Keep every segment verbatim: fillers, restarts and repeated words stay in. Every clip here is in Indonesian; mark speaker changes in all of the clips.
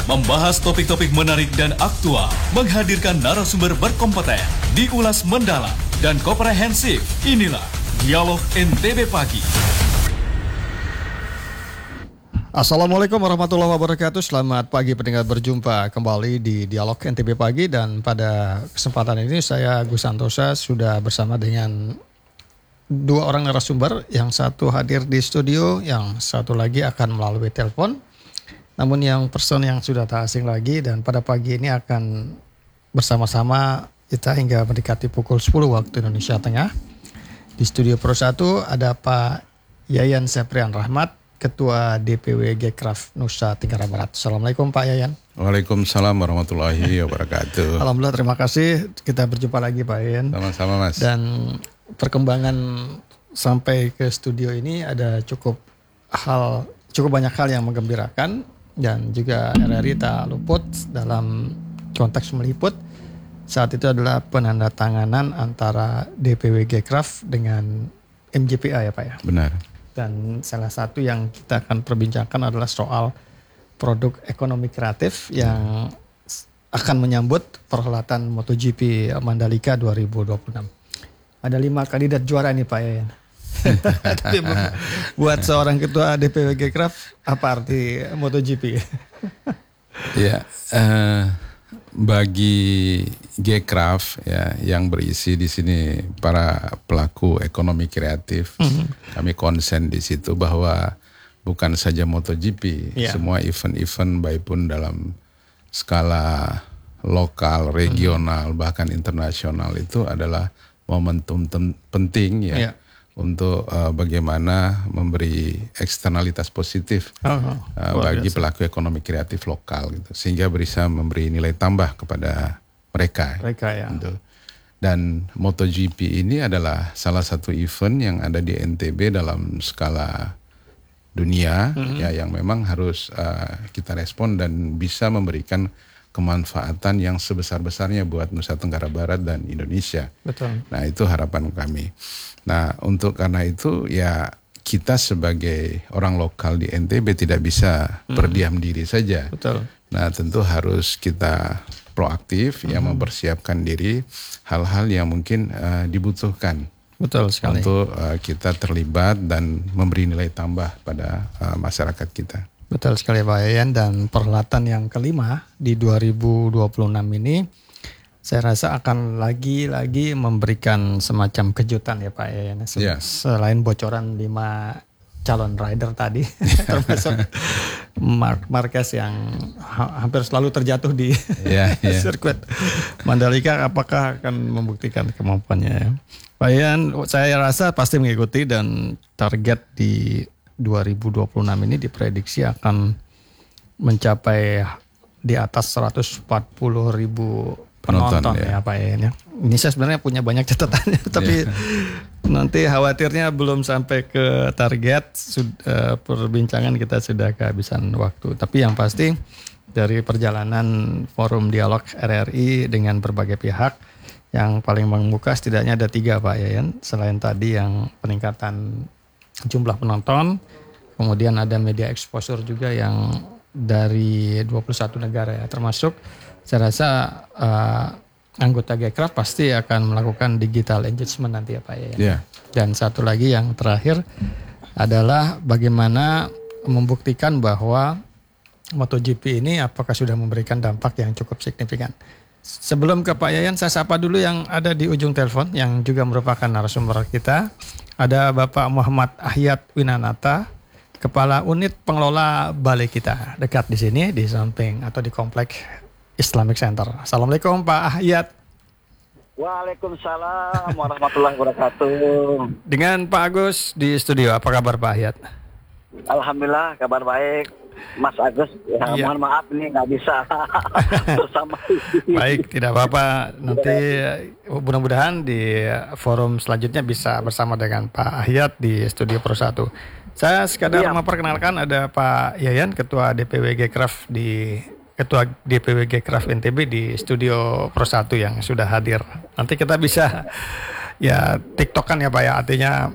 Speaker 1: membahas topik-topik menarik dan aktual, menghadirkan narasumber berkompeten, diulas mendalam dan komprehensif. Inilah Dialog N T B Pagi.
Speaker 2: Assalamualaikum warahmatullahi wabarakatuh. Selamat pagi pendengar, berjumpa kembali di Dialog N T B Pagi. Dan pada kesempatan ini saya Gus Santosa sudah bersama dengan dua orang narasumber. Yang satu hadir di studio, yang satu lagi akan melalui telepon. Namun yang person yang sudah tak asing lagi, dan pada pagi ini akan bersama-sama kita hingga mendekati pukul sepuluh waktu Indonesia Tengah. Di studio Pro satu ada Pak Yayan Seprian Rahmat, Ketua D P W Gcraft Nusa Tenggara Barat. Assalamualaikum Pak Yayan.
Speaker 3: Waalaikumsalam warahmatullahi wabarakatuh.
Speaker 2: Alhamdulillah, terima kasih. Kita berjumpa lagi Pak Yayan.
Speaker 3: Sama-sama Mas.
Speaker 2: Dan perkembangan sampai ke studio ini ada cukup hal, cukup banyak hal yang menggembirakan. Dan juga R R I tak luput dalam konteks meliput. Saat itu adalah penandatanganan antara D P W Gcraft dengan M J P A ya Pak ya?
Speaker 3: Benar.
Speaker 2: Dan salah satu yang kita akan perbincangkan adalah soal produk ekonomi kreatif yang akan menyambut perhelatan MotoGP Mandalika dua ribu dua puluh enam. Ada lima kandidat juara nih Pak Yayan. Tapi buat seorang ketua D P W Gcraft, apa arti MotoGP?
Speaker 3: Ya, uh, bagi Gcraft ya yang berisi di sini para pelaku ekonomi kreatif, mm-hmm. kami konsen di situ bahwa bukan saja MotoGP, yeah. semua event-event baik pun dalam skala lokal, regional, mm-hmm. bahkan internasional itu adalah momentum tem- penting ya. Yeah. untuk uh, bagaimana memberi eksternalitas positif oh, oh, uh, bagi biasa. pelaku ekonomi kreatif lokal gitu, sehingga bisa memberi nilai tambah kepada mereka.
Speaker 2: Mereka ya.
Speaker 3: Gitu. Dan MotoGP ini adalah salah satu event yang ada di N T B dalam skala dunia mm-hmm. ya, yang memang harus uh, kita respon dan bisa memberikan kemanfaatan yang sebesar-besarnya buat Nusa Tenggara Barat dan Indonesia.
Speaker 2: Betul.
Speaker 3: Nah, itu harapan kami. Nah, untuk karena itu ya kita sebagai orang lokal di N T B tidak bisa hmm. berdiam diri saja.
Speaker 2: Betul.
Speaker 3: Nah, tentu harus kita proaktif hmm. ya, mempersiapkan diri hal-hal yang mungkin uh, dibutuhkan.
Speaker 2: Betul sekali.
Speaker 3: Untuk uh, kita terlibat dan memberi nilai tambah pada uh, masyarakat kita.
Speaker 2: Betul sekali Pak Yayan. Dan perhelatan yang kelima di dua ribu dua puluh enam ini saya rasa akan lagi-lagi memberikan semacam kejutan ya Pak Yayan.
Speaker 3: Yeah.
Speaker 2: Selain bocoran lima calon rider tadi, termasuk Mark Marquez yang ha- hampir selalu terjatuh di yeah, yeah. sirkuit Mandalika, apakah akan membuktikan kemampuannya ya? Pak Yayan, saya rasa pasti mengikuti, dan target di dua ribu dua puluh enam ini diprediksi akan mencapai di atas seratus empat puluh ribu penonton, penonton ya, ya Pak Yayan ya. Ini saya sebenarnya punya banyak catatannya, tapi yeah. nanti khawatirnya belum sampai ke target. Sudah, perbincangan kita sudah kehabisan waktu. Tapi yang pasti dari perjalanan forum dialog R R I dengan berbagai pihak, yang paling mengemuka setidaknya ada tiga Pak Yayan. Selain tadi yang peningkatan jumlah penonton, kemudian ada media exposure juga yang dari dua puluh satu negara ya, termasuk saya rasa uh, anggota Gcraft pasti akan melakukan digital engagement nanti ya Pak ya.
Speaker 3: Yeah.
Speaker 2: Dan satu lagi yang terakhir adalah bagaimana membuktikan bahwa MotoGP ini apakah sudah memberikan dampak yang cukup signifikan. Sebelum ke Pak Yayan, saya sapa dulu yang ada di ujung telepon yang juga merupakan narasumber kita. Ada Bapak Muhammad Ahyat Winanata, Kepala Unit Pengelola Balai kita, dekat di sini di samping atau di komplek Islamic Center. Assalamualaikum Pak Ahyat.
Speaker 4: Waalaikumsalam warahmatullahi wabarakatuh.
Speaker 2: Dengan Pak Agus di studio, apa kabar Pak Ahyat?
Speaker 4: Alhamdulillah kabar baik. Mas Agus, ya, ya. Mohon maaf ini nggak bisa bersama.
Speaker 2: Baik, tidak apa-apa. Nanti mudah-mudahan di forum selanjutnya bisa bersama dengan Pak Ahyat di studio Pro satu. Saya sekadar ya. memperkenalkan ada Pak Yayan, Ketua D P W Gcraft di Ketua D P W Gcraft N T B di studio Pro satu yang sudah hadir. Nanti kita bisa ya tiktokan ya Pak ya, artinya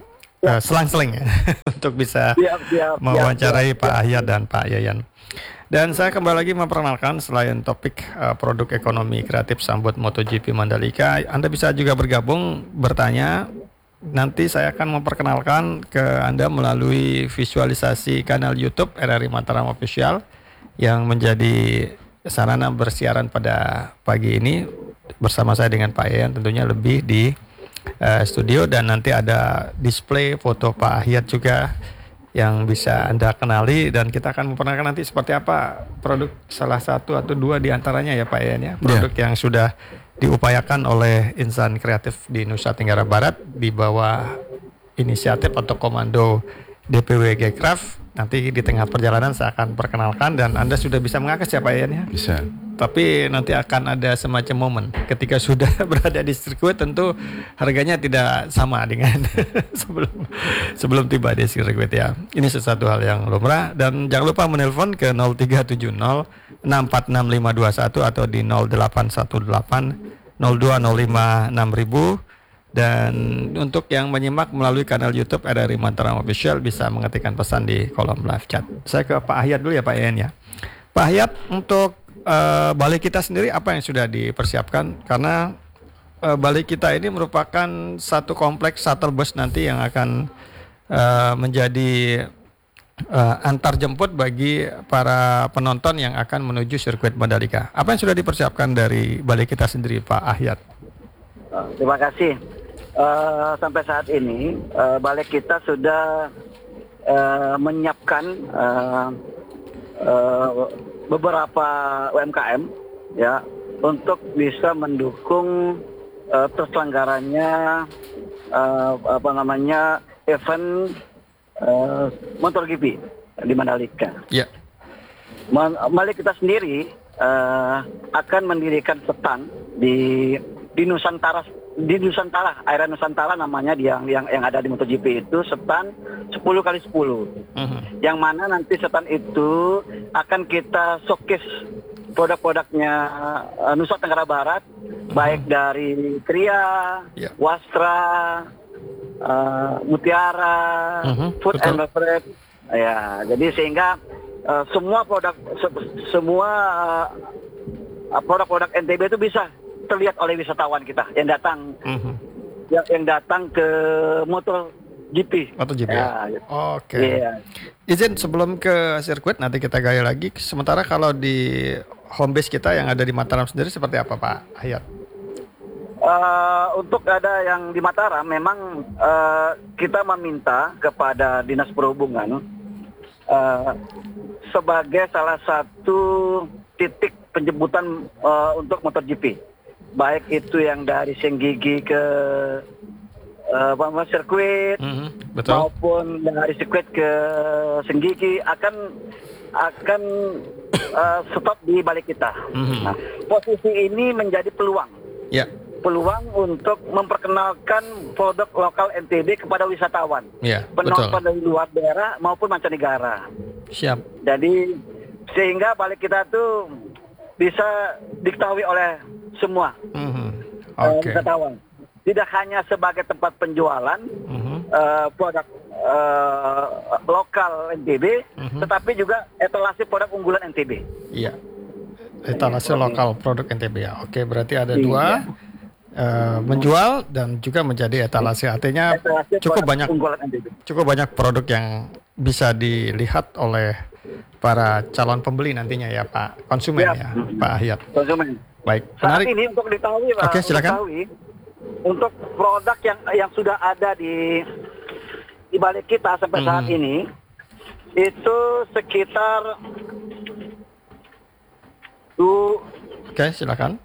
Speaker 2: uh, selang-seling ya untuk bisa
Speaker 4: Siap, siap,
Speaker 2: mewawancarai
Speaker 4: siap, siap,
Speaker 2: Pak
Speaker 4: siap.
Speaker 2: Ahyat dan Pak Yayan. Dan saya kembali lagi memperkenalkan selain topik uh, produk ekonomi kreatif sambut MotoGP Mandalika, Anda bisa juga bergabung bertanya. Nanti saya akan memperkenalkan ke Anda melalui visualisasi kanal YouTube R R I Mataram Official yang menjadi sarana bersiaran pada pagi ini bersama saya dengan Pak Yayan tentunya lebih di uh, studio, dan nanti ada display foto Pak Ahyat juga yang bisa Anda kenali, dan kita akan memperkenalkan nanti seperti apa produk salah satu atau dua di antaranya ya Pak Yayan ya, produk yeah. yang sudah diupayakan oleh insan kreatif di Nusa Tenggara Barat di bawah inisiatif atau komando D P W Gcraft. Nanti di tengah perjalanan saya akan perkenalkan dan Anda sudah bisa mengakses ya Pak Yayan ya.
Speaker 3: Bisa.
Speaker 2: Tapi nanti akan ada semacam momen ketika sudah berada di sirkuit, tentu harganya tidak sama dengan sebelum sebelum tiba di sirkuit ya. Ini sesuatu hal yang lumrah, dan jangan lupa menelpon ke nol tiga tujuh nol enam empat enam lima dua satu atau di nol delapan satu delapan nol dua nol lima enam ribu. Dan untuk yang menyimak melalui kanal YouTube R R I Mataram Official bisa mengetikkan pesan di kolom live chat. Saya ke Pak Ahyat dulu ya Pak Yayan ya. Pak Ahyat, untuk uh, balik kita sendiri apa yang sudah dipersiapkan? Karena uh, balik kita ini merupakan satu kompleks shuttle bus nanti yang akan uh, menjadi uh, antar jemput bagi para penonton yang akan menuju sirkuit Mandalika. Apa yang sudah dipersiapkan dari balik kita sendiri Pak Ahyat?
Speaker 4: Terima kasih. Uh, sampai saat ini uh, balik kita sudah uh, menyiapkan uh, uh, beberapa U M K M ya untuk bisa mendukung uh, terselenggaranya uh, apa namanya event uh, MotoGP di Mandalika.
Speaker 2: Ya.
Speaker 4: Balik kita sendiri uh, akan mendirikan stand di di Nusantara di Nusantara, area Nusantara namanya, yang yang yang ada di MotoGP itu stand sepuluh kali sepuluh. Uh-huh. Yang mana nanti stand itu akan kita showcase produk-produknya uh, Nusa Tenggara Barat, uh-huh. baik dari Kria, yeah. Wastra, uh, Mutiara, uh-huh. Food Betul. and Beverage. Ya, jadi sehingga uh, semua produk se- semua uh, produk-produk N T B itu bisa terlihat oleh wisatawan kita yang datang, uh-huh. yang, yang datang ke MotoGP.
Speaker 2: MotoGP.
Speaker 4: Ya,
Speaker 2: ya. Oke. Okay. Yeah. Izin sebelum ke sirkuit nanti kita gaya lagi. Sementara kalau di home base kita yang ada di Mataram sendiri seperti apa Pak Ahyat?
Speaker 4: Uh, untuk ada yang di Mataram, memang uh, kita meminta kepada Dinas Perhubungan uh, sebagai salah satu titik penjemputan uh, untuk MotoGP. Baik itu yang dari Senggigi ke uh, sirkuit, mm-hmm, betul. maupun dari sirkuit ke Senggigi akan akan uh, stop di balik kita. Mm-hmm. Nah, posisi ini menjadi peluang, yeah. peluang untuk memperkenalkan produk lokal N T B kepada wisatawan, yeah, penonton dari luar daerah maupun mancanegara.
Speaker 2: Siap.
Speaker 4: Jadi sehingga balik kita tuh bisa diketahui oleh semua mm-hmm. okay. uh, wisatawan. Tidak hanya sebagai tempat penjualan mm-hmm. uh, produk uh, lokal N T B, mm-hmm. tetapi juga etalase produk unggulan N T B.
Speaker 2: Iya, etalase lokal produk N T B ya. Oke, berarti ada iya. dua, uh, menjual dan juga menjadi etalase. Artinya etalase cukup banyak N T B. Cukup banyak produk yang bisa dilihat oleh para calon pembeli nantinya ya Pak konsumen ya, ya Pak Ahyat.
Speaker 4: Konsumen.
Speaker 2: Baik.
Speaker 4: Saat ini untuk diketahui Pak.
Speaker 2: Oke, silakan.
Speaker 4: Diketahui, untuk produk yang yang sudah ada di di balik kita sampai hmm. saat ini itu sekitar du
Speaker 2: Oke, silakan.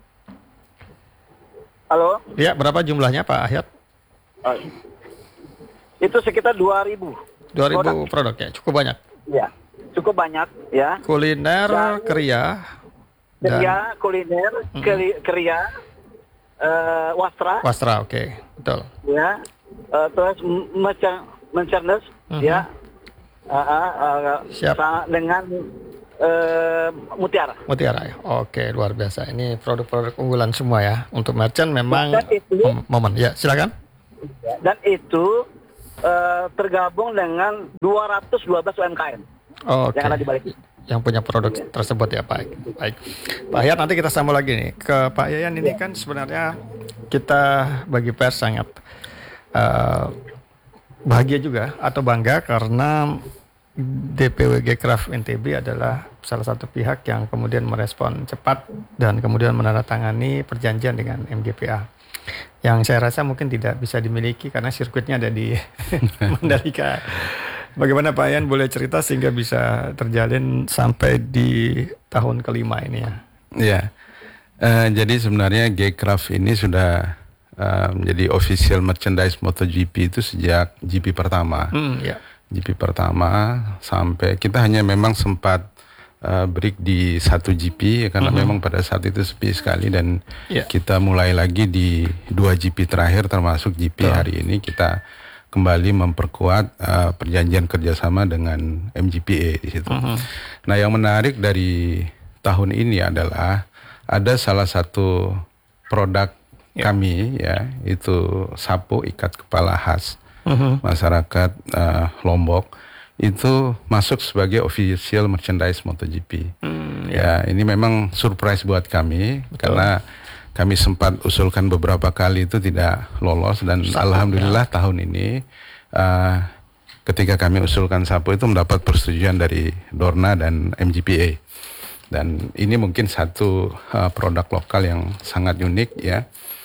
Speaker 4: Halo?
Speaker 2: Ya, berapa jumlahnya Pak Ahyat?
Speaker 4: Uh, itu sekitar dua ribu.
Speaker 2: dua ribu produk. produk ya, cukup banyak.
Speaker 4: Ya, cukup banyak ya.
Speaker 2: Kuliner, dan, Kria.
Speaker 4: Kria, dan, kuliner, mm-hmm. kri, Kria, uh, Wastra.
Speaker 2: Wastra, oke, okay. Betul.
Speaker 4: Ya, uh, terus Merchandise, mm-hmm. ya. Uh, uh, uh,
Speaker 2: Siap.
Speaker 4: Dengan uh, Mutiara.
Speaker 2: Mutiara ya, oke, luar biasa. Ini produk-produk unggulan semua ya. Untuk merchant memang itu,
Speaker 4: mom-
Speaker 2: momen. Ya, silakan.
Speaker 4: Dan itu uh, tergabung dengan dua ratus dua belas U M K M
Speaker 2: oh, okay.
Speaker 4: yang ada di balik itu.
Speaker 2: Yang punya produk yeah. tersebut ya Pak. Baik. Pak Hayat, nanti kita sambung lagi nih ke Pak Yayan. Ini kan sebenarnya kita bagi pers sangat uh, bahagia juga atau bangga karena D P W Gcraft N T B adalah salah satu pihak yang kemudian merespon cepat dan kemudian menandatangani perjanjian dengan M G P A. Yang saya rasa mungkin tidak bisa dimiliki karena sirkuitnya ada di Mandalika. Bagaimana Pak Yayan boleh cerita sehingga bisa terjalin sampai di tahun kelima ini ya?
Speaker 3: Ya, uh, jadi sebenarnya Gcraft ini sudah uh, menjadi official merchandise MotoGP itu sejak G P pertama.
Speaker 2: Hmm, ya.
Speaker 3: G P pertama sampai kita hanya memang sempat uh, break di satu G P karena uh-huh. memang pada saat itu sepi sekali dan yeah. kita mulai lagi di dua G P terakhir termasuk G P uh. hari ini kita kembali memperkuat uh, perjanjian kerjasama dengan M G P A di situ. Uh-huh. Nah, yang menarik dari tahun ini adalah ada salah satu produk yeah. kami ya, itu sapu ikat kepala khas uh-huh. masyarakat uh, Lombok itu masuk sebagai official merchandise MotoGP. Hmm, ya. ya, ini memang surprise buat kami. Betul. Karena kami sempat usulkan beberapa kali itu tidak lolos dan sapu, alhamdulillah ya. tahun ini uh, ketika kami usulkan sapu itu mendapat persetujuan dari Dorna dan M G P A. Dan ini mungkin satu uh, produk lokal yang sangat unik ya,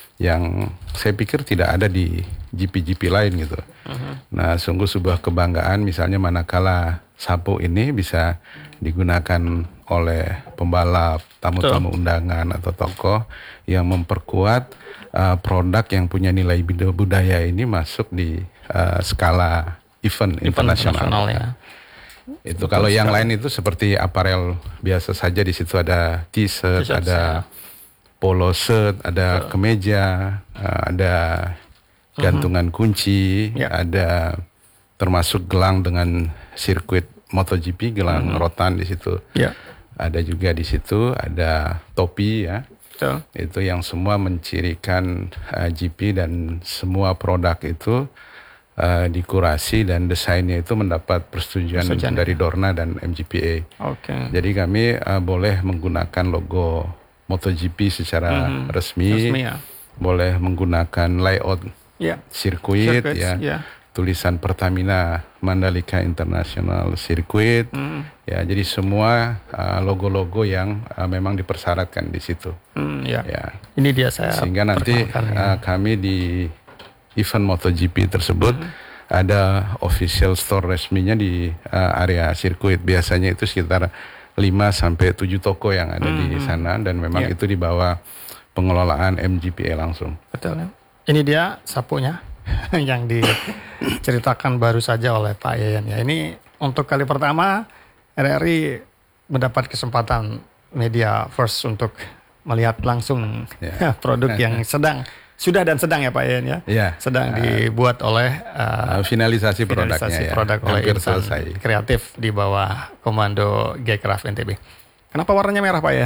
Speaker 3: yang saya pikir tidak ada di G P-G P lain gitu. Uh-huh. Nah, sungguh sebuah kebanggaan misalnya manakala sapu ini bisa digunakan oleh pembalap, tamu-tamu Betul. undangan atau tokoh yang memperkuat uh, produk yang punya nilai budaya ini masuk di uh, skala event, event internasional ya. Itu Betul kalau sekali. Yang lain itu seperti aparel biasa saja, di situ ada t-shirt, t-shirt ada ya. polo shirt, ada Betul. kemeja, uh, ada gantungan uh-huh. kunci, ya. ada termasuk gelang dengan sirkuit MotoGP, gelang uh-huh. rotan di situ. Ya. Ada juga di situ ada topi ya. Betul. Itu yang semua mencirikan uh, G P dan semua produk itu uh, dikurasi dan desainnya itu mendapat persetujuan Persetujuan. dari Dorna dan M G P A. Oke. Okay. Jadi kami uh, boleh menggunakan logo MotoGP secara mm-hmm. resmi, resmi ya. boleh menggunakan layout yeah. sirkuit ya. Yeah. Tulisan Pertamina Mandalika International Circuit, mm. ya jadi semua uh, logo-logo yang uh, memang dipersyaratkan di situ. Mm, ya. ya. Ini dia saya. Sehingga nanti uh, kami di event MotoGP tersebut mm. ada official store resminya di uh, area sirkuit. Biasanya itu sekitar lima sampai tujuh toko yang ada mm. di sana dan memang yeah. itu di bawah pengelolaan M G P A langsung. Betul.
Speaker 2: Ini dia sapunya yang diceritakan baru saja oleh Pak Yayan ya. Ini untuk kali pertama R R I mendapat kesempatan media first untuk melihat langsung yeah. produk yang sedang sudah dan sedang ya Pak Yayan ya. Yeah. Sedang uh, dibuat oleh uh,
Speaker 3: finalisasi produknya
Speaker 2: finalisasi
Speaker 3: ya.
Speaker 2: produk oleh insan kreatif di bawah komando Gcraft N T B. Kenapa warnanya merah Pak Yayan?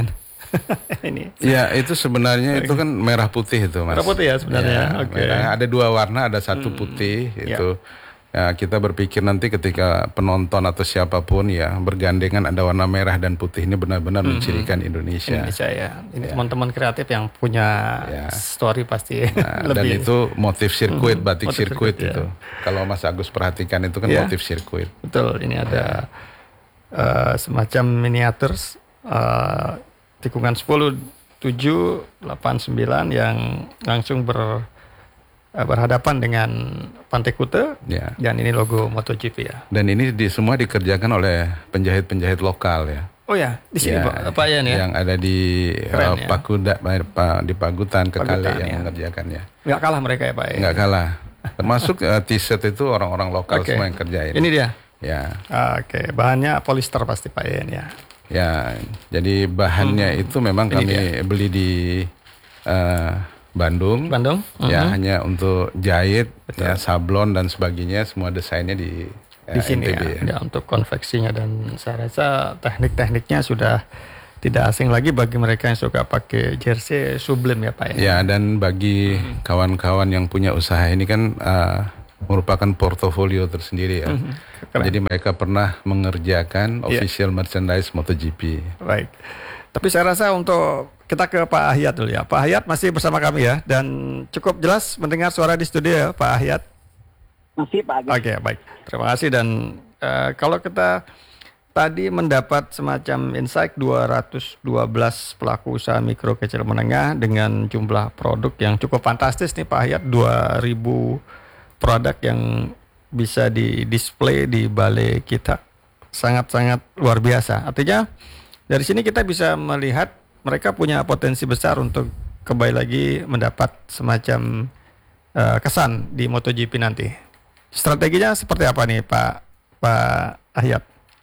Speaker 2: Ini.
Speaker 3: Ya itu sebenarnya itu kan merah putih itu Mas.
Speaker 2: Merah putih ya sebenarnya. Ya,
Speaker 3: okay. Ada dua warna, ada satu putih hmm, itu. Ya. Ya, kita berpikir nanti ketika penonton atau siapapun ya bergandengan ada warna merah dan putih, ini benar-benar hmm, mencirikan Indonesia.
Speaker 2: Indonesia ya. Ini ya. teman-teman kreatif yang punya ya. story pasti
Speaker 3: nah, lebih. Dan itu motif sirkuit, hmm, batik sirkuit itu. Ya. Kalau Mas Agus perhatikan itu kan ya. motif sirkuit.
Speaker 2: Betul. Ini ada ya. uh, semacam miniatur. Uh, tikungan sepuluh, tujuh, delapan, sembilan yang langsung ber, berhadapan dengan Pantai Kuta ya. Dan ini logo MotoGP ya.
Speaker 3: Dan ini di, semua dikerjakan oleh penjahit-penjahit lokal ya.
Speaker 2: Oh ya, di sini ya, Pak Yayan ya.
Speaker 3: Yang ada di Keren, uh, ya. Pakuda, di Pagutan, Kekale yang ya. mengerjakannya.
Speaker 2: Nggak kalah mereka ya Pak Yayan.
Speaker 3: Nggak kalah. Termasuk uh, t-shirt itu orang-orang lokal okay. semua yang kerjain.
Speaker 2: Ini dia.
Speaker 3: Ya.
Speaker 2: Oke, okay. bahannya polyester pasti Pak Yayan ya.
Speaker 3: Ya, jadi bahannya hmm. itu memang kami dia. beli di uh, Bandung.
Speaker 2: Bandung.
Speaker 3: Ya,
Speaker 2: uh-huh.
Speaker 3: hanya untuk jahit, ya, sablon dan sebagainya, semua desainnya di
Speaker 2: di uh, sini ya. ya. Untuk konveksinya dan saya rasa teknik-tekniknya sudah tidak asing lagi bagi mereka yang suka pakai jersey Sublime ya Pak ya.
Speaker 3: Ya, dan bagi hmm. kawan-kawan yang punya usaha ini kan uh, merupakan portofolio tersendiri ya.
Speaker 2: Mm-hmm.
Speaker 3: Jadi mereka pernah mengerjakan
Speaker 2: Yeah.
Speaker 3: official merchandise MotoGP.
Speaker 2: Baik. Tapi saya rasa untuk kita ke Pak Ahyat dulu ya. Pak Ahyat masih bersama kami ya, dan cukup jelas mendengar suara di studio ya, Pak Ahyat.
Speaker 4: Masih Pak Agus.
Speaker 2: Oke, baik. Terima kasih. Dan uh, kalau kita tadi mendapat semacam insight dua ratus dua belas pelaku usaha mikro kecil menengah dengan jumlah produk yang cukup fantastis nih Pak Ahyat, dua ribu produk yang bisa di display di balai kita. Sangat-sangat luar biasa. Artinya dari sini kita bisa melihat mereka punya potensi besar untuk kembali lagi mendapat semacam uh, kesan di MotoGP nanti. Strateginya seperti apa nih Pak Pak Ahyat?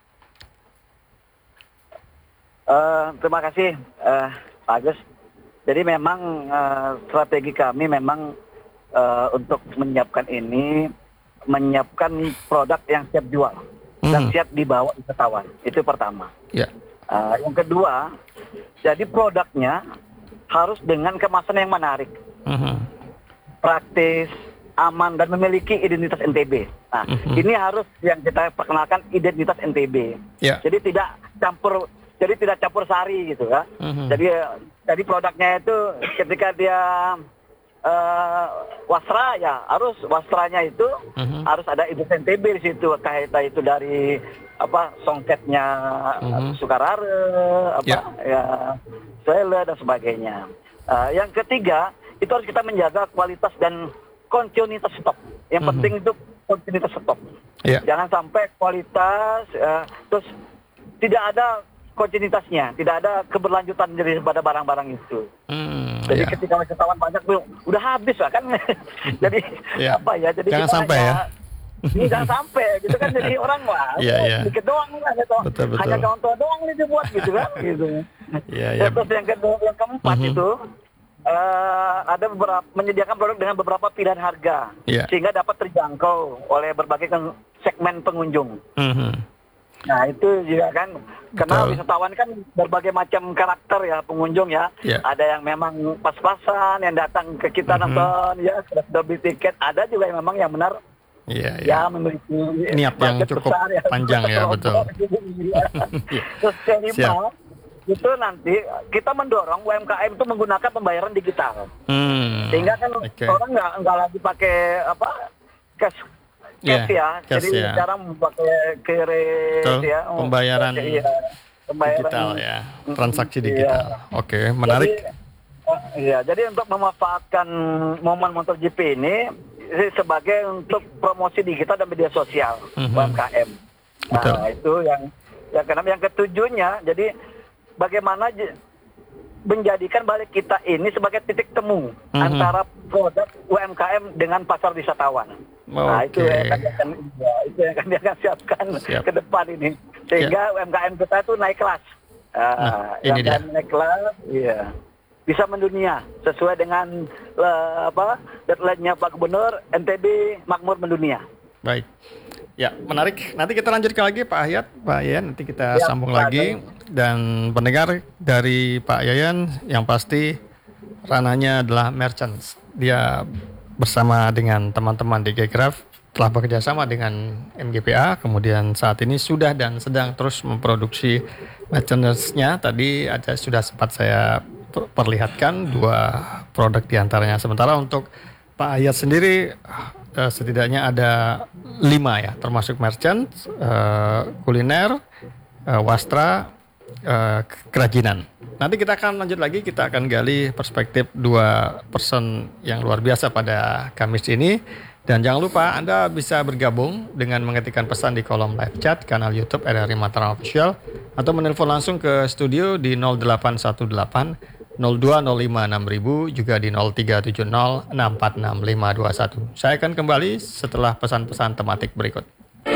Speaker 4: Uh, terima kasih uh, Pak Agus. Jadi memang uh, strategi kami memang uh, untuk menyiapkan ini, menyiapkan produk yang siap jual hmm. dan siap dibawa wisatawan. Itu pertama.
Speaker 2: Ya.
Speaker 4: Uh, yang kedua, jadi produknya harus dengan kemasan yang menarik, uh-huh. praktis, aman, dan memiliki identitas N T B. Nah, uh-huh. ini harus yang kita perkenalkan identitas N T B. Yeah. Jadi tidak campur, jadi tidak campur sari gitu kan. Uh-huh. Jadi jadi produknya itu ketika dia uh, wasra ya harus wastranya itu uh-huh. harus ada identitas N T B di situ, kaitan itu dari apa songketnya uh-huh. Sukarare, apa yeah. ya Sele dan sebagainya. Uh, yang ketiga itu harus kita menjaga kualitas dan kontinuitas stok. Yang uh-huh. penting itu kontinuitas stok. Yeah. Jangan sampai kualitas uh, terus tidak ada kontinuitasnya, tidak ada keberlanjutan daripada barang-barang itu. Hmm, jadi yeah. ketika wisatawan banyak udah habis lah kan. Jadi yeah. apa ya? Jadi
Speaker 2: jangan sampai ya.
Speaker 4: Ini jangan sampai gitu kan, jadi orang wah
Speaker 2: yeah, yeah.
Speaker 4: dikit doang lah gitu.
Speaker 2: Betul, betul.
Speaker 4: Hanya kawan tua doang nih dibuat gitu kan gitu.
Speaker 2: Yeah, yeah.
Speaker 4: Terus yang kedua, yang keempat mm-hmm. itu uh, ada beberapa menyediakan produk dengan beberapa pilihan harga yeah. sehingga dapat terjangkau oleh berbagai segmen pengunjung. Mm-hmm. Nah itu juga kan, karena wisatawan kan berbagai macam karakter ya pengunjung ya. Yeah. Ada yang memang pas-pasan yang datang ke kita mm-hmm. nonton ya sudah beli tiket. Ada juga yang memang yang benar. Iya,
Speaker 2: ya,
Speaker 4: ya memiliki
Speaker 2: niat yang cukup besar, ya. panjang ya, betul.
Speaker 4: Terus kelima, itu nanti kita mendorong U M K M itu menggunakan pembayaran digital, hmm, sehingga kan okay. orang nggak nggak lagi pakai apa cash cash yeah, ya, cash jadi ya. Sekarang pakai kris ya,
Speaker 2: pembayaran, ya, pembayaran digital ya, transaksi digital. Ya. Oke, okay, menarik.
Speaker 4: Iya, jadi, jadi untuk memanfaatkan momen MotoGP ini sebagai untuk promosi digital dan media sosial mm-hmm. U M K M. Nah betul. Itu yang yang keenam, yang ketujuhnya. Jadi bagaimana j- menjadikan balik kita ini sebagai titik temu mm-hmm. antara produk U M K M dengan pasar wisatawan. Okay. Nah itu yang akan, akan ya, itu yang akan dia akan siapkan Siap. ke depan ini sehingga yeah. U M K M kita itu naik kelas. Uh, nah, ini dia. Naik kelas, iya. Bisa mendunia sesuai dengan uh, apa deadline-nya Pak Gubernur, N T B makmur mendunia.
Speaker 2: Baik, ya menarik. Nanti kita lanjutkan lagi Pak Ahyat, Pak Yayan. Nanti kita ya, sambung Pak lagi Ahyat. Dan pendengar dari Pak Yayan yang pasti ranahnya adalah merchants. Dia bersama dengan teman-teman di Gcraft telah bekerjasama dengan M G P A, kemudian saat ini sudah dan sedang terus memproduksi merchandise-nya. Tadi ada sudah sempat saya perlihatkan dua produk diantaranya. Sementara untuk Pak Ahyat sendiri uh, setidaknya ada lima ya, termasuk merchant, uh, kuliner, uh, wastra, uh, kerajinan. Nanti kita akan lanjut lagi, kita akan gali perspektif dua person yang luar biasa pada Kamis ini. Dan jangan lupa Anda bisa bergabung dengan mengetikkan pesan di kolom live chat kanal YouTube R R I Mataram Official atau menelpon langsung ke studio di nol delapan satu delapan nol dua nol lima enam ribu, juga di nol tiga tujuh nol enam empat enam lima dua satu. Saya akan kembali setelah pesan-pesan tematik berikut.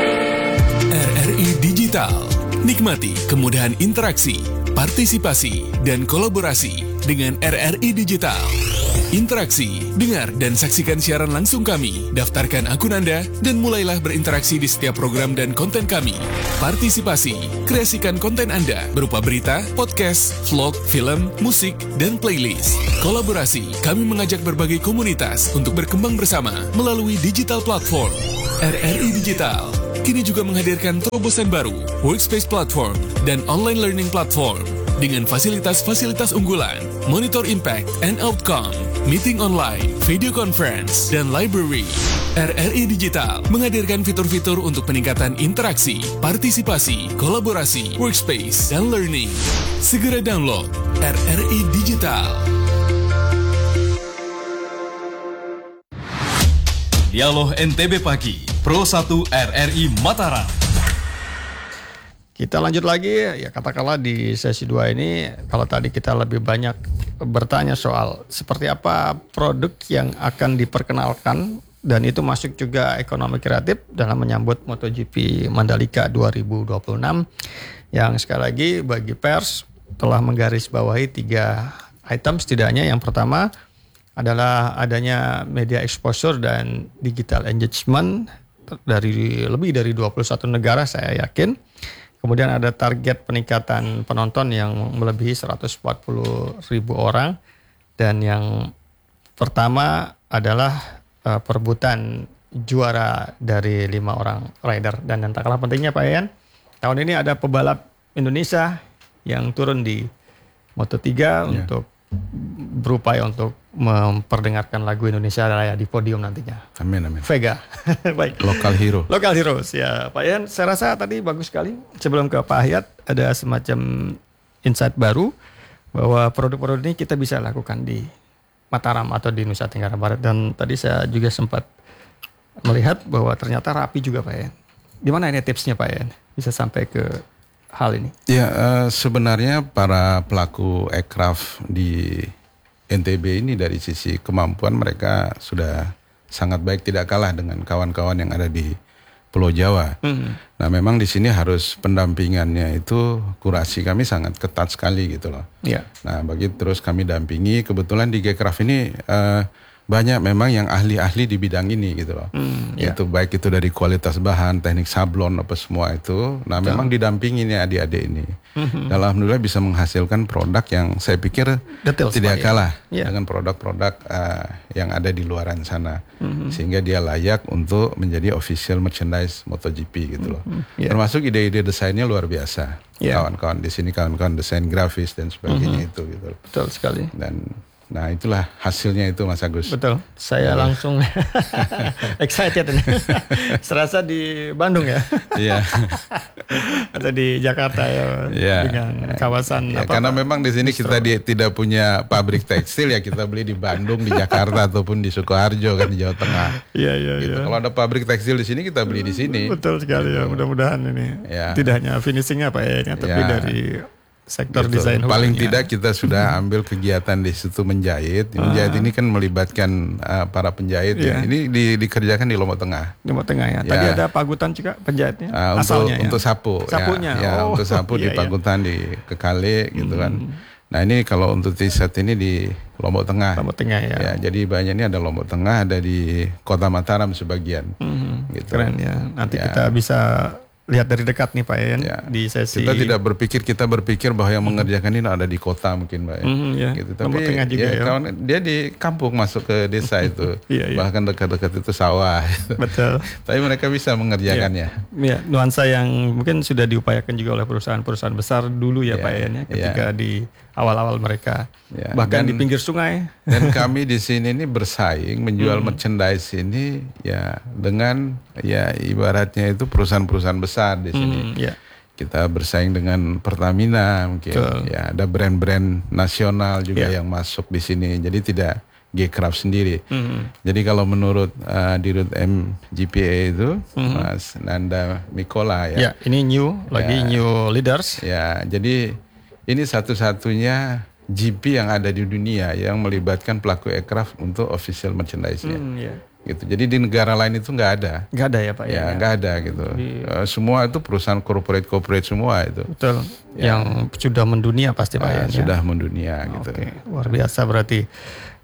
Speaker 5: R R I Digital. Nikmati kemudahan interaksi, partisipasi, dan kolaborasi dengan R R I Digital. Interaksi, dengar dan saksikan siaran langsung kami. Daftarkan akun Anda dan mulailah berinteraksi di setiap program dan konten kami. Partisipasi, kreasikan konten Anda berupa berita, podcast, vlog, film, musik, dan playlist. Kolaborasi, kami mengajak berbagai komunitas untuk berkembang bersama melalui digital platform. R R I Digital kini juga menghadirkan terobosan baru, workspace platform, dan online learning platform. Dengan fasilitas-fasilitas unggulan, monitor impact and outcome, meeting online, video conference, dan library. R R I Digital menghadirkan fitur-fitur untuk peningkatan interaksi, partisipasi, kolaborasi, workspace, dan learning. Segera download R R I Digital.
Speaker 1: Dialog N T B Pagi, Pro satu R R I Mataram.
Speaker 2: Kita lanjut lagi, ya katakanlah di sesi dua ini, kalau tadi kita lebih banyak bertanya soal seperti apa produk yang akan diperkenalkan, dan itu masuk juga ekonomi kreatif dalam menyambut MotoGP Mandalika dua ribu dua puluh enam, yang sekali lagi bagi pers telah menggarisbawahi tiga item setidaknya. Yang pertama adalah adanya media exposure dan digital engagement dari lebih dari dua puluh satu negara, saya yakin. Kemudian ada target peningkatan penonton yang melebihi seratus empat puluh ribu orang. Dan yang pertama adalah uh, perebutan juara dari lima orang rider. Dan yang tak kalah pentingnya Pak Ian, tahun ini ada pebalap Indonesia yang turun di Moto tiga yeah. untuk berupaya untuk memperdengarkan lagu Indonesia Raya di podium nantinya.
Speaker 3: Amin, amin.
Speaker 2: Vega. Baik.
Speaker 3: Local hero.
Speaker 2: Local heroes, ya Pak Ian. Saya rasa tadi bagus sekali. Sebelum ke Pak Hayat, ada semacam insight baru bahwa produk-produk ini kita bisa lakukan di Mataram atau di Nusa Tenggara Barat. Dan tadi saya juga sempat melihat bahwa ternyata rapi juga Pak Ian. Gimana ini tipsnya Pak Ian? Bisa sampai ke hal ini?
Speaker 3: Ya, uh, sebenarnya para pelaku aircraft di N T B ini dari sisi kemampuan mereka sudah sangat baik, tidak kalah dengan kawan-kawan yang ada di Pulau Jawa. Mm. Nah, memang di sini harus pendampingannya itu kurasi kami sangat ketat sekali gitu loh. Yeah. Nah, bagi terus kami dampingi. Kebetulan di G-Craft ini uh, banyak memang yang ahli-ahli di bidang ini gitu loh. Mm, yeah. Itu baik itu dari kualitas bahan, teknik sablon apa semua itu. Nah, memang didampingi nih adik-adik ini. Mm-hmm. Dan alhamdulillah bisa menghasilkan produk yang saya pikir Detail, tidak kalah ya. dengan produk-produk uh, yang ada di luaran sana. Mm-hmm. Sehingga dia layak untuk menjadi official merchandise MotoGP gitu loh. Mm-hmm. Yeah. Termasuk ide-ide desainnya luar biasa. Yeah. Kawan-kawan di sini kawan-kawan desain grafis dan sebagainya mm-hmm. itu gitu.
Speaker 2: Betul sekali.
Speaker 3: Dan nah itulah hasilnya itu Mas Agus.
Speaker 2: Betul. Saya ya. langsung excited ini. Serasa di Bandung ya. Iya. Atau di Jakarta ya. Ya. Dengan kawasan
Speaker 3: ya,
Speaker 2: apa?
Speaker 3: Karena memang di sini kita di, tidak punya pabrik tekstil ya, kita beli di Bandung, di Jakarta ataupun di Sukoharjo kan di Jawa Tengah. Iya iya gitu. Ya. Kalau ada pabrik tekstil di sini kita beli di sini.
Speaker 2: Betul sekali gitu. Ya. Mudah-mudahan ini ya. tidak hanya finishingnya Pak ya, tapi ya. dari sektor gitu. desain
Speaker 3: paling hukumnya. Tidak kita sudah ambil kegiatan di situ menjahit. Menjahit ah. ini kan melibatkan uh, para penjahit yeah. ya. Ini di, dikerjakan di Lombok Tengah.
Speaker 2: Lombok Tengah ya. Tadi ya. ada Pagutan juga penjahitnya.
Speaker 3: Uh,
Speaker 2: Asalnya
Speaker 3: untuk,
Speaker 2: ya.
Speaker 3: untuk sapu.
Speaker 2: Sapunya.
Speaker 3: Ya, ya
Speaker 2: oh.
Speaker 3: untuk sapu
Speaker 2: iya,
Speaker 3: di Pagutan iya. di Kekale gitu hmm. kan. Nah ini kalau untuk t-shirt ini di Lombok Tengah.
Speaker 2: Lombok Tengah ya.
Speaker 3: ya. Jadi banyak ini ada Lombok Tengah, ada di Kota Mataram sebagian. Hmm. Gitu.
Speaker 2: Keren ya. Nanti ya. kita bisa lihat dari dekat nih Pak Ian ya. di sesi.
Speaker 3: Kita tidak berpikir kita berpikir bahwa yang mengerjakan ini ada di kota mungkin Pak.
Speaker 2: Mm, ya.
Speaker 3: Gitu. Tapi juga, ya, ya. Kawan, dia di kampung masuk ke desa itu, iya, iya. bahkan dekat-dekat itu sawah.
Speaker 2: Betul.
Speaker 3: Tapi mereka bisa mengerjakannya.
Speaker 2: Ya. ya, nuansa yang mungkin sudah diupayakan juga oleh perusahaan-perusahaan besar dulu ya, ya. Pak Ian ya, ketika ya. di awal-awal mereka, ya. bahkan dan, di pinggir sungai.
Speaker 3: Dan kami di sini ini bersaing menjual hmm. merchandise ini ya dengan ya ibaratnya itu perusahaan-perusahaan besar di sini. Hmm, yeah. Kita bersaing dengan Pertamina mungkin. Betul. Ya ada brand-brand nasional juga yeah. yang masuk di sini. Jadi tidak G-Craft sendiri. Hmm. Jadi kalau menurut uh, Dirut M G P A itu hmm. Mas Nanda Mikola ya. Ya
Speaker 2: ini new lagi ya, new leaders.
Speaker 3: Ya jadi ini satu-satunya G P yang ada di dunia yang melibatkan pelaku aircraft untuk official merchandise-nya. Hmm, yeah. Gitu. Jadi di negara lain itu nggak ada.
Speaker 2: Nggak ada ya Pak ya?
Speaker 3: Ya nggak ada gitu. Di... Uh, semua itu perusahaan corporate-corporate semua itu.
Speaker 2: Betul. Ya. Yang sudah mendunia pasti Pak uh, ya.
Speaker 3: Sudah mendunia gitu.
Speaker 2: Oke, luar biasa berarti.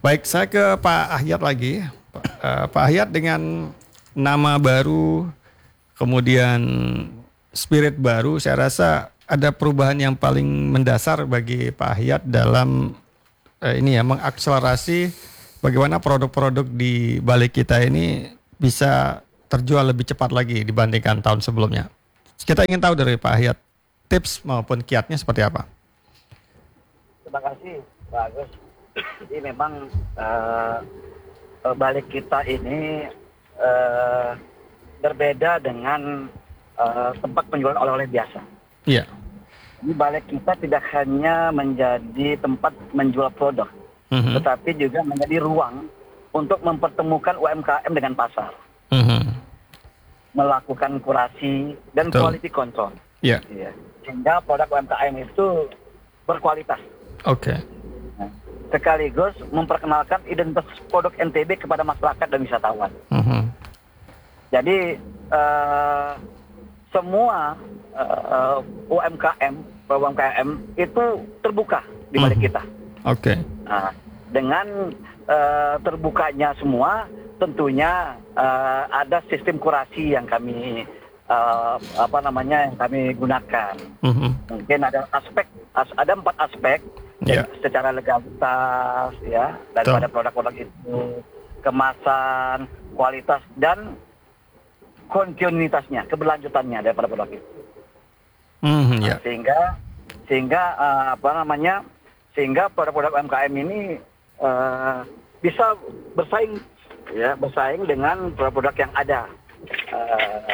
Speaker 2: Baik, saya ke Pak Ahyat lagi. Pak, uh, Pak Ahyat dengan nama baru, kemudian spirit baru, saya rasa ada perubahan yang paling mendasar bagi Pak Ahyat dalam uh, ini ya, mengakselerasi bagaimana produk-produk di balik kita ini bisa terjual lebih cepat lagi dibandingkan tahun sebelumnya. Kita ingin tahu dari Pak Ahyat, tips maupun kiatnya seperti apa?
Speaker 4: Terima kasih Pak Agus. Jadi memang uh, balik kita ini uh, berbeda dengan uh, tempat penjualan oleh-oleh biasa.
Speaker 2: Iya.
Speaker 4: Di balik kita tidak hanya menjadi tempat menjual produk, mm-hmm. tetapi juga menjadi ruang untuk mempertemukan U M K M dengan pasar, mm-hmm. melakukan kurasi dan Betul. quality control.
Speaker 2: Iya.
Speaker 4: Yeah. Sehingga produk U M K M itu berkualitas.
Speaker 2: Oke. Okay.
Speaker 4: Nah, sekaligus memperkenalkan identitas produk N T B kepada masyarakat dan wisatawan. Mm-hmm. Jadi uh, semua uh, U M K M, U M K M itu terbuka di balik mm-hmm. kita.
Speaker 2: Oke. Okay.
Speaker 4: Nah, dengan uh, terbukanya semua, tentunya uh, ada sistem kurasi yang kami uh, apa namanya yang kami gunakan. Mm-hmm. Mungkin ada aspek, as, ada empat aspek. Yeah. Secara legalitas ya daripada Tuh. produk-produk itu, kemasan, kualitas dan kontinuitasnya, keberlanjutannya daripada produk itu. Mm-hmm, yeah. nah, sehingga sehingga uh, apa namanya sehingga produk-produk U M K M ini uh, bisa bersaing ya bersaing dengan produk-produk yang ada. Uh,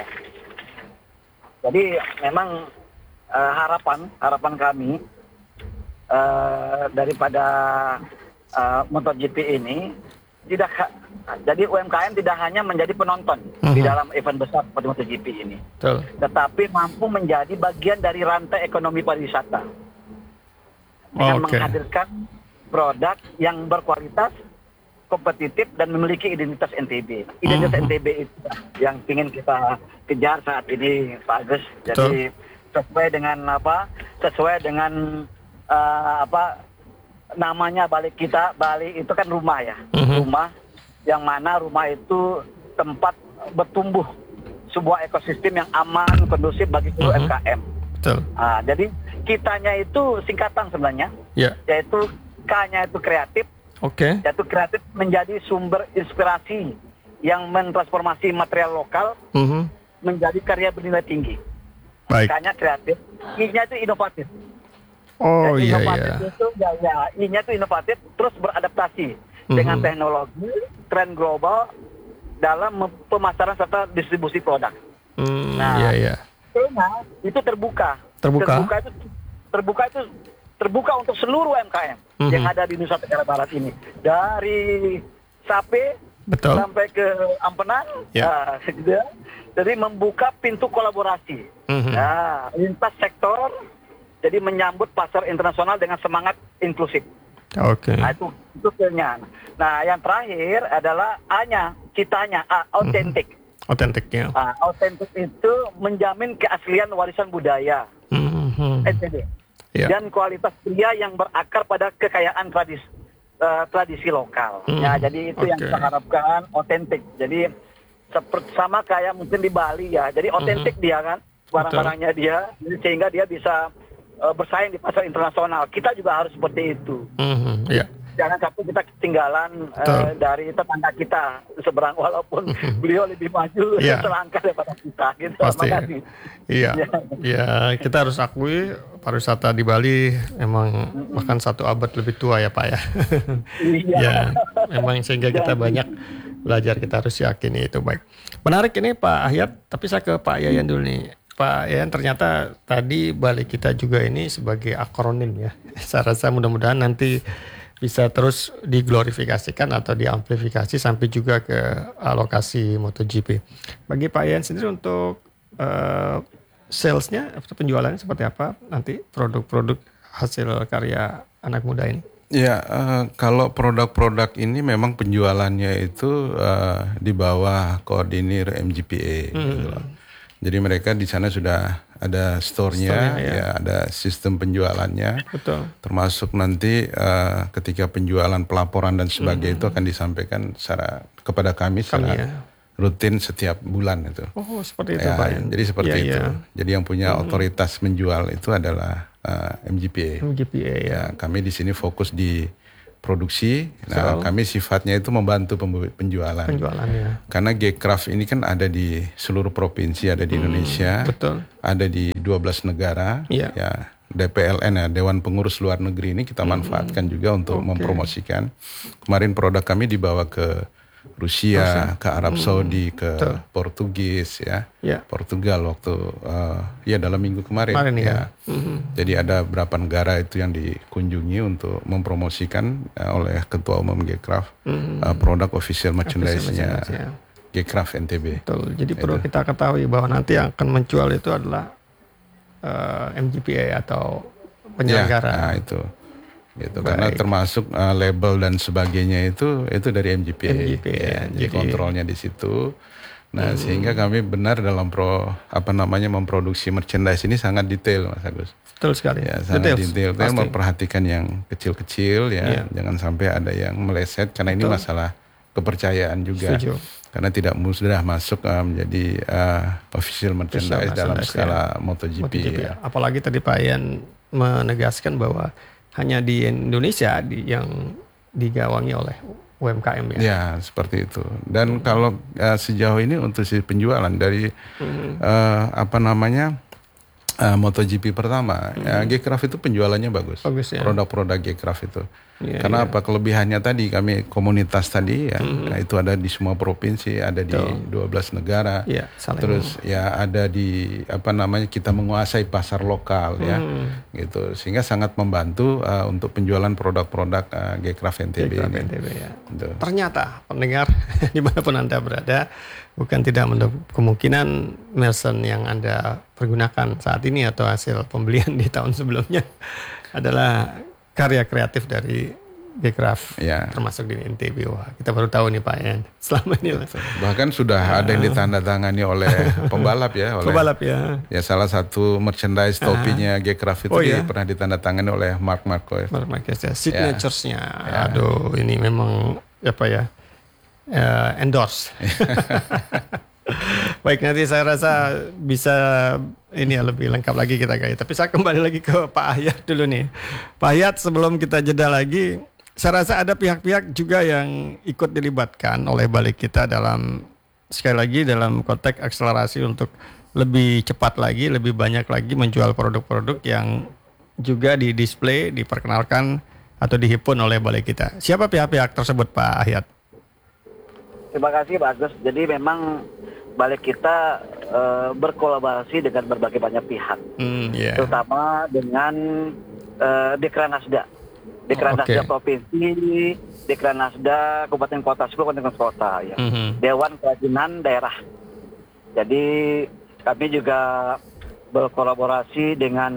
Speaker 4: jadi memang uh, harapan harapan kami Uh, daripada uh, MotoGP ini tidak ha- jadi U M K M tidak hanya menjadi penonton uh-huh. di dalam event besar seperti MotoGP ini, Betul. tetapi mampu menjadi bagian dari rantai ekonomi pariwisata dengan okay. menghadirkan produk yang berkualitas, kompetitif dan memiliki identitas N T B. Identitas uh-huh. N T B itu yang ingin kita kejar saat ini, Pak Agus. Jadi Betul. sesuai dengan apa? Sesuai dengan Uh, apa namanya balik kita Bali itu kan rumah ya, mm-hmm. rumah yang mana rumah itu tempat bertumbuh sebuah ekosistem yang aman, kondusif bagi seluruh mm-hmm. U M K M. Betul. Uh, jadi kitanya itu singkatan sebenarnya, yeah. yaitu K-nya itu kreatif, okay. yaitu kreatif menjadi sumber inspirasi yang mentransformasi material lokal mm-hmm. menjadi karya bernilai tinggi. Baik. K-nya kreatif, I-nya itu inovatif.
Speaker 2: Oh
Speaker 4: iya
Speaker 2: iya.
Speaker 4: Itu ya, ya I-nya itu inovatif, terus beradaptasi mm-hmm. dengan teknologi, tren global dalam pemasaran serta distribusi produk.
Speaker 2: Mm, nah, iya iya.
Speaker 4: Nah, itu terbuka.
Speaker 2: Terbuka.
Speaker 4: Terbuka itu terbuka itu terbuka untuk seluruh U M K M mm-hmm. yang ada di Nusa Tenggara Barat ini, dari Sape Betul. sampai ke Ampenan, yeah. nah, gitu. Jadi membuka pintu kolaborasi. Mm-hmm. Nah, lintas sektor. Jadi menyambut pasar internasional dengan semangat inklusif. Oke. Okay. Nah, itu itu skillnya. Nah, yang terakhir adalah A-nya, kitanya, A, autentik.
Speaker 2: Mm-hmm. Autentiknya.
Speaker 4: Nah, autentik itu menjamin keaslian warisan budaya, mm-hmm. N T B, yeah. dan kualitas pria yang berakar pada kekayaan tradisi uh, tradisi lokal. Mm-hmm. Ya, jadi itu okay. yang kita harapkan, autentik. Jadi seperti sama kayak mungkin di Bali ya. Jadi autentik mm-hmm. dia kan, barang-barangnya dia, sehingga dia bisa bersaing di pasar internasional. Kita juga harus seperti itu. Mm-hmm, yeah. Jangan sampai kita ketinggalan uh, dari tetangga kita seberang, walaupun mm-hmm. beliau lebih maju yeah. selangkah daripada kita. Gitu.
Speaker 2: Pasti. Iya, ya kita harus akui pariwisata di Bali memang mm-hmm. bahkan satu abad lebih tua ya Pak ya. Iya. Ya, memang sehingga kita banyak belajar, kita harus yakini itu. Baik. Menarik ini Pak Ahyat, tapi saya ke Pak Yayan dulu nih. Pak Yayan, ternyata tadi balik kita juga ini sebagai akronim ya. Saya rasa mudah-mudahan nanti bisa terus diglorifikasikan atau diamplifikasi sampai juga ke lokasi MotoGP. Bagi Pak Yayan sendiri untuk uh, salesnya atau penjualannya seperti apa nanti produk-produk hasil karya anak muda ini?
Speaker 3: Ya, uh, kalau produk-produk ini memang penjualannya itu uh, di bawah koordinir M G P A. Hmm. Gitu loh. Jadi mereka di sana sudah ada store-nya,
Speaker 2: Store-nya, ya.
Speaker 3: ya ada sistem penjualannya.
Speaker 2: Betul.
Speaker 3: Termasuk nanti uh, ketika penjualan, pelaporan dan sebagainya itu akan disampaikan secara kepada kami secara
Speaker 2: Kami, ya.
Speaker 3: rutin setiap bulan itu.
Speaker 2: Oh, seperti itu
Speaker 3: Ya,
Speaker 2: Pak.
Speaker 3: jadi seperti
Speaker 2: Ya,
Speaker 3: itu.
Speaker 2: ya.
Speaker 3: Jadi yang punya otoritas menjual itu adalah uh, M G P A.
Speaker 2: M G P A ya.
Speaker 3: Ya, kami di sini fokus di produksi. Nah,
Speaker 2: So,
Speaker 3: kami sifatnya itu membantu pembu- penjualan.
Speaker 2: penjualannya.
Speaker 3: Karena G-Craft ini kan ada di seluruh provinsi, ada di Indonesia,
Speaker 2: Betul.
Speaker 3: ada di dua belas negara.
Speaker 2: Iya.
Speaker 3: Ya, D P L N ya, Dewan Pengurus Luar Negeri ini kita manfaatkan juga untuk
Speaker 2: Oke.
Speaker 3: mempromosikan. Kemarin produk kami dibawa ke Rusia, ke Arab Saudi, ke
Speaker 2: Betul.
Speaker 3: Portugis ya.
Speaker 2: Ya.
Speaker 3: Portugal waktu uh, ya dalam minggu kemarin.
Speaker 2: Kemarin ya.
Speaker 3: ya. Jadi ada beberapa negara itu yang dikunjungi untuk mempromosikan uh, oleh Ketua Umum G-Craft uh, produk official merchandise-nya
Speaker 2: merchandise-nya.
Speaker 3: G-Craft N T B.
Speaker 2: Betul. Jadi perlu kita ketahui bahwa nanti yang akan menjual itu adalah uh, M G P A atau penyelenggara.
Speaker 3: Ya, nah itu. Gitu.
Speaker 2: Baik.
Speaker 3: Karena termasuk uh, label dan sebagainya itu itu dari M G P A.
Speaker 2: M G P A,
Speaker 3: Ya, jadi
Speaker 2: jadi-
Speaker 3: kontrolnya di situ. Nah, sehingga kami benar dalam pro apa namanya memproduksi merchandise ini sangat detail, Mas Agus.
Speaker 2: Betul sekali.
Speaker 3: Ya, sangat detail. Kita
Speaker 2: pasti.
Speaker 3: memperhatikan yang kecil-kecil ya,
Speaker 2: Iya.
Speaker 3: jangan sampai ada yang meleset karena ini
Speaker 2: Betul.
Speaker 3: masalah kepercayaan juga.
Speaker 2: Setuju.
Speaker 3: Karena tidak sudah masuk uh, menjadi uh, official merchandise
Speaker 2: Official
Speaker 3: dalam
Speaker 2: merchandise,
Speaker 3: skala
Speaker 2: ya.
Speaker 3: MotoGP.
Speaker 2: MotoGP,
Speaker 3: ya.
Speaker 2: Apalagi tadi Pak Ian menegaskan bahwa hanya di Indonesia di, yang digawangi oleh U M K M ya.
Speaker 3: Ya, seperti itu. Dan kalau uh, sejauh ini untuk si penjualan dari uh, apa namanya uh, MotoGP pertama, ya, G-Craft itu penjualannya bagus.
Speaker 2: Bagus, ya.
Speaker 3: Produk-produk G-Craft itu.
Speaker 2: Iya,
Speaker 3: Karena
Speaker 2: iya.
Speaker 3: apa kelebihannya tadi kami komunitas tadi ya, nah, itu ada di semua provinsi, ada di
Speaker 2: Betul.
Speaker 3: dua belas negara.
Speaker 2: Iya, saling-
Speaker 3: Terus ya ada di apa namanya kita menguasai pasar lokal ya,
Speaker 2: Hmm.
Speaker 3: gitu. Sehingga sangat membantu uh, untuk penjualan produk-produk uh, G-Craft N T B
Speaker 2: G-Craft
Speaker 3: ini.
Speaker 2: N T B ya.
Speaker 3: Gitu.
Speaker 2: Ternyata pendengar dimanapun Anda berada bukan tidak menutup kemungkinan Merson yang Anda pergunakan saat ini atau hasil pembelian di tahun sebelumnya adalah karya kreatif dari G-Craft
Speaker 3: Ya.
Speaker 2: termasuk di N T B. Wah, kita baru tahu nih Pak Ian. Selama ini lah.
Speaker 3: Bahkan sudah ada yang ditandatangani oleh pembalap ya, oleh
Speaker 2: Pembalap ya.
Speaker 3: ya salah satu merchandise topinya G-Craft itu
Speaker 2: Oh,
Speaker 3: di-
Speaker 2: iya?
Speaker 3: pernah ditandatangani oleh Mark Marquez.
Speaker 2: Mark Marquez ya. Signatures-nya.
Speaker 3: Ya.
Speaker 2: Aduh, ini memang apa ya? eh, endorse. Baik, nanti saya rasa bisa ini ya lebih lengkap lagi kita guys. Tapi saya kembali lagi ke Pak Hayat dulu nih. Pak Hayat, sebelum kita jeda lagi, saya rasa ada pihak-pihak juga yang ikut dilibatkan oleh balik kita dalam sekali lagi dalam konteks akselerasi untuk lebih cepat lagi, lebih banyak lagi menjual produk-produk yang juga di display, diperkenalkan atau dihimpun oleh balik kita. Siapa pihak-pihak tersebut Pak Hayat?
Speaker 4: Terima kasih Pak Agus. Jadi memang balik kita eh, berkolaborasi dengan berbagai banyak pihak,
Speaker 2: Hmm, ya.
Speaker 4: terutama dengan eh, Dekranasda, Dekranasda
Speaker 2: Oke.
Speaker 4: Provinsi, Dekranasda Kabupaten Kota, sepuluh kabupaten kota, ya.
Speaker 2: Mhm.
Speaker 4: Dewan Kerajinan Daerah. Jadi kami juga berkolaborasi dengan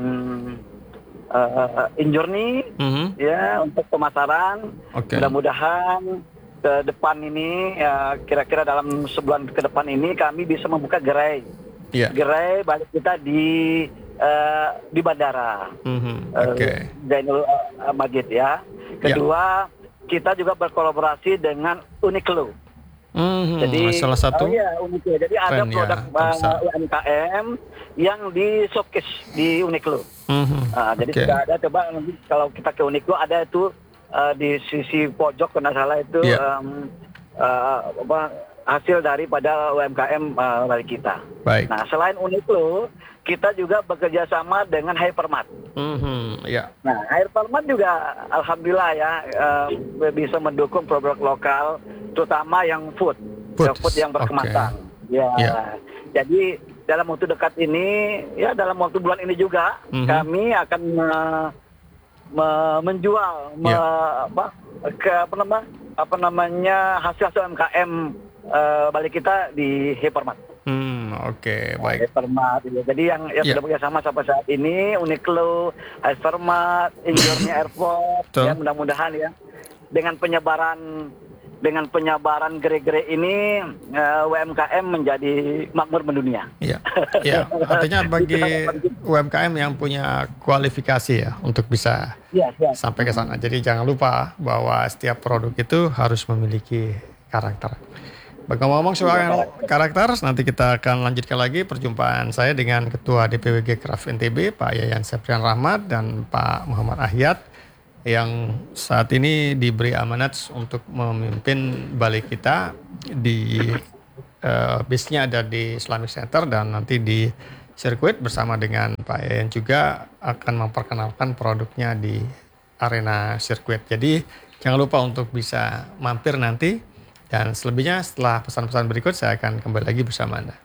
Speaker 4: uh, Injourney
Speaker 2: Mhm.
Speaker 4: ya untuk pemasaran.
Speaker 2: Oke.
Speaker 4: Mudah-mudahan ke depan ini ya kira-kira dalam sebulan ke depan ini kami bisa membuka gerai.
Speaker 2: Iya.
Speaker 4: Gerai balik kita di uh, di bandara.
Speaker 2: Mhm.
Speaker 4: Eh,
Speaker 2: Oke.
Speaker 4: Zainul uh, Majid ya. Kedua, kita juga berkolaborasi dengan Uniqlo.
Speaker 2: Mhm.
Speaker 4: Jadi
Speaker 2: salah satu.
Speaker 4: oh iya, Uniqlo. Jadi ada
Speaker 2: Keren ya,
Speaker 4: produk
Speaker 2: bisa.
Speaker 4: uh, U M K M yang di showcase di Uniqlo.
Speaker 2: Mhm.
Speaker 4: Nah, jadi
Speaker 2: Oke.
Speaker 4: sudah ada, coba nanti kalau kita ke Uniqlo ada itu uh, di sisi pojok kalau nggak salah itu
Speaker 2: Iya.
Speaker 4: um, uh, apa, hasil daripada U M K M uh, dari kita.
Speaker 2: Baik.
Speaker 4: Nah, selain Uniqlo, kita juga bekerja sama dengan Hypermart.
Speaker 2: Mhm. Ya.
Speaker 4: Nah, Hypermart juga alhamdulillah ya uh, bisa mendukung produk lokal, terutama yang food,
Speaker 2: Food.
Speaker 4: yang, food yang berkemasan. Ya.
Speaker 2: Ya.
Speaker 4: Jadi dalam waktu dekat ini, ya dalam waktu bulan ini juga
Speaker 2: Mhm.
Speaker 4: kami akan me- me- menjual me-
Speaker 2: Ya.
Speaker 4: apa, ke apa nama apa namanya hasil-hasil U M K M uh, balik kita di Hypermart.
Speaker 2: Hmm, oke, baik.
Speaker 4: Hypermart ya. Jadi yang yang
Speaker 2: Ya.
Speaker 4: sudah bekerja sama sampai saat ini Uniqlo, Hypermart, Injourney Airport
Speaker 2: Betul.
Speaker 4: ya mudah-mudahan ya dengan penyebaran dengan penyebaran gerai-gerai ini uh, U M K M menjadi makmur mendunia.
Speaker 2: Iya, ya. Artinya bagi U M K M yang punya kualifikasi ya untuk bisa ya, ya. sampai ke sana. Jadi jangan lupa bahwa setiap produk itu harus memiliki karakter. Bagi ngomong soal karakter, nanti kita akan lanjutkan lagi perjumpaan saya dengan Ketua D P W Gcraft N T B, Pak Yayan Septrian Rahmat dan Pak Muhammad Ahyat, yang saat ini diberi amanat untuk memimpin balik kita di uh, base-nya ada di Islamic Center, dan nanti di sirkuit bersama dengan Pak Yayan juga akan memperkenalkan produknya di arena sirkuit. Jadi jangan lupa untuk bisa mampir nanti, dan selebihnya setelah pesan-pesan berikut saya akan kembali lagi bersama Anda.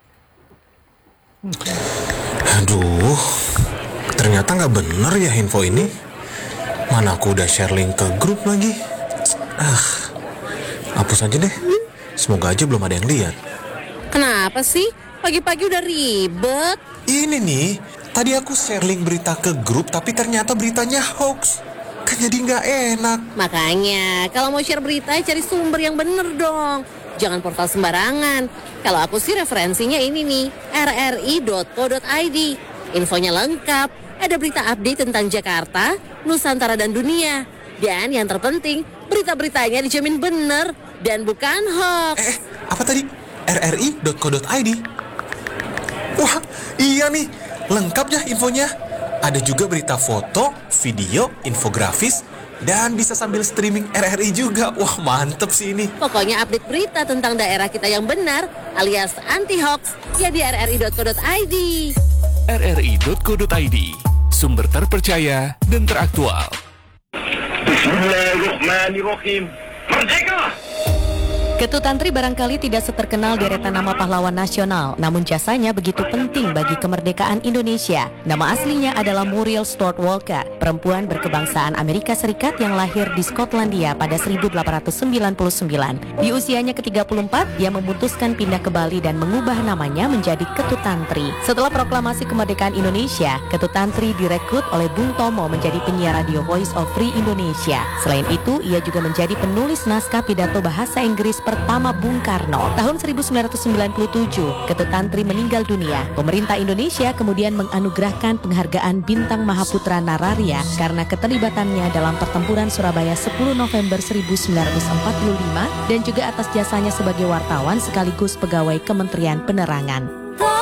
Speaker 6: Aduh, ternyata nggak bener ya info ini. Mana aku udah share link ke grup lagi. Ah, hapus aja deh. Semoga aja belum ada yang lihat.
Speaker 7: Kenapa sih? Pagi-pagi udah ribet.
Speaker 6: Ini nih, tadi aku share link berita ke grup tapi ternyata beritanya hoax. Kan jadi nggak enak.
Speaker 7: Makanya, kalau mau share berita cari sumber yang bener dong. Jangan portal sembarangan. Kalau aku sih referensinya ini nih, r r i dot co dot i d. Infonya lengkap. Ada berita update tentang Jakarta, Nusantara, dan dunia. Dan yang terpenting, berita-beritanya dijamin benar dan bukan hoax.
Speaker 6: Eh, apa tadi? r r i dot co dot i d. Wah, iya nih. Lengkap ya infonya. Ada juga berita foto, video, infografis, dan bisa sambil streaming R R I juga. Wah, mantep sih ini.
Speaker 7: Pokoknya update berita tentang daerah kita yang benar, alias anti-hoax, ya di r r i dot co dot i d.
Speaker 5: r r i dot co dot i d, sumber terpercaya dan teraktual.
Speaker 8: Bismillahirrahmanirrahim. Merdeka!
Speaker 9: Ketut Tantri barangkali tidak seterkenal deretan nama pahlawan nasional, namun jasanya begitu penting bagi kemerdekaan Indonesia. Nama aslinya adalah Muriel Stuart Walker, perempuan berkebangsaan Amerika Serikat yang lahir di Skotlandia pada seribu delapan ratus sembilan puluh sembilan. Di usianya ke tiga puluh empat, ia memutuskan pindah ke Bali dan mengubah namanya menjadi Ketut Tantri. Setelah proklamasi kemerdekaan Indonesia, Ketut Tantri direkrut oleh Bung Tomo menjadi penyiar radio Voice of Free Indonesia. Selain itu, ia juga menjadi penulis naskah pidato bahasa Inggris pertama Bung Karno. Tahun seribu sembilan ratus sembilan puluh tujuh, Ketut Tantri meninggal dunia. Pemerintah Indonesia kemudian menganugerahkan penghargaan Bintang Mahaputra Nararia karena keterlibatannya dalam pertempuran Surabaya sepuluh November seribu sembilan ratus empat puluh lima dan juga atas jasanya sebagai wartawan sekaligus pegawai Kementerian Penerangan.